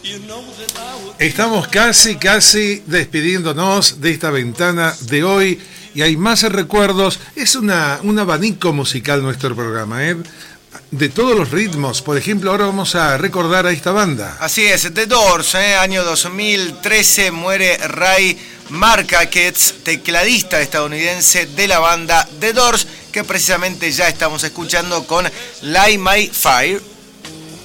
Estamos casi despidiéndonos de esta ventana de hoy y hay más recuerdos. Es un abanico musical nuestro programa, de todos los ritmos. Por ejemplo, ahora vamos a recordar a esta banda. Así es, The Doors, año 2013, muere Ray Markakis, tecladista estadounidense de la banda The Doors, que precisamente ya estamos escuchando con Light My Fire.